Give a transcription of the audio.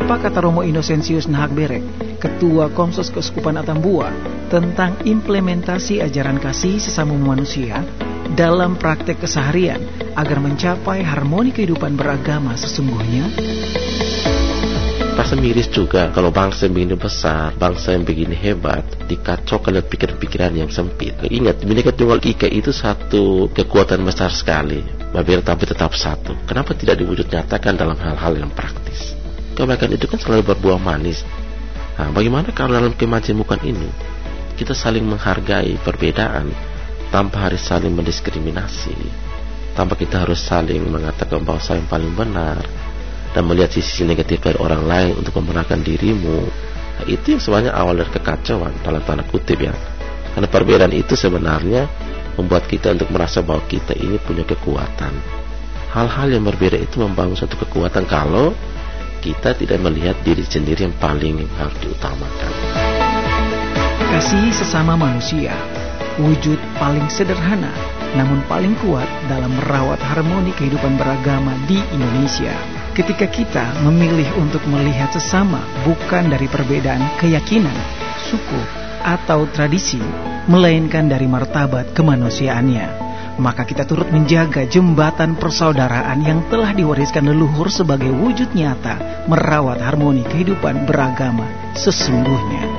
Apa kata Romo Innocentius Nahagberek, Ketua Komsos Keuskupan Atambua, tentang implementasi ajaran kasih sesama manusia dalam praktek keseharian agar mencapai harmoni kehidupan beragama sesungguhnya? Rasa miris juga kalau bangsa yang begini besar, bangsa yang begini hebat, dikacaukan oleh pikiran-pikiran yang sempit. Ingat, Bhinneka Tunggal Ika itu satu kekuatan besar sekali, berbeda tapi tetap satu. Kenapa tidak diwujud nyatakan dalam hal-hal yang praktis? Kebaikan itu kan selalu berbuah manis. Nah, bagaimana kalau dalam kemajemukan ini kita saling menghargai perbedaan tanpa harus saling mendiskriminasi, tanpa kita harus saling mengatakan bahwa saya yang paling benar dan melihat sisi negatif dari orang lain untuk membenarkan dirimu. Nah, itu yang sebenarnya awal dari kekacauan dalam tanda kutip ya. Karena perbedaan itu sebenarnya membuat kita untuk merasa bahwa kita ini punya kekuatan. Hal-hal yang berbeda itu membangun suatu kekuatan kalau kita tidak melihat diri sendiri yang paling harus diutamakan. Kasih sesama manusia, wujud paling sederhana namun paling kuat dalam merawat harmoni kehidupan beragama di Indonesia. Ketika kita memilih untuk melihat sesama bukan dari perbedaan keyakinan, suku, atau tradisi, melainkan dari martabat kemanusiaannya, maka kita turut menjaga jembatan persaudaraan yang telah diwariskan leluhur sebagai wujud nyata merawat harmoni kehidupan beragama sesungguhnya.